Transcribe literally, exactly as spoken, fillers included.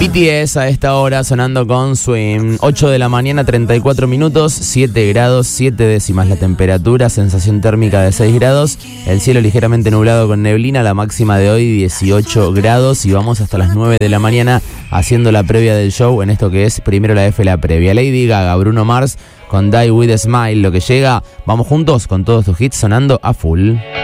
B T S a esta hora sonando con Swim. ocho de la mañana, treinta y cuatro minutos, siete grados, siete décimas la temperatura, sensación térmica de seis grados, el cielo ligeramente nublado con neblina, la máxima de hoy dieciocho grados y vamos hasta las nueve de la mañana haciendo la previa del show en esto que es primero la F, la previa. Lady Gaga, Bruno Mars con Die With A Smile, lo que llega. Vamos juntos con todos tus hits sonando a full.